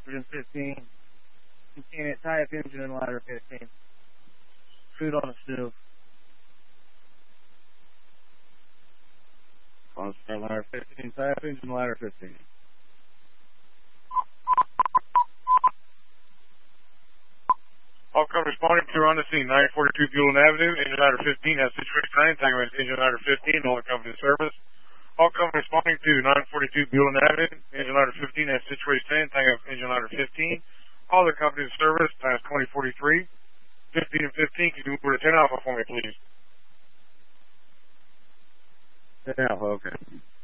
nitrogen 15. Mechanic, tie up engine and ladder 15. Food on the stove. On start ladder 15, tie up engine, ladder 15. All company responding to on the scene, 942 Buellin Avenue, engine ladder 15 has situation time, tango engine ladder 15, all the company service. All company responding to 942 Buellin Avenue, engine ladder 15 has situation time, tango engine ladder 15. All the company's service, times 2043, 15 and 15, can you move to 10 Alpha for me, please? 10 Alpha, okay.